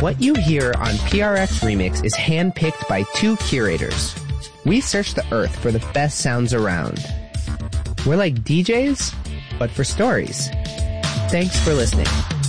What you hear on PRX Remix is handpicked by 2 curators. We search the earth for the best sounds around. We're like DJs, but for stories. Thanks for listening.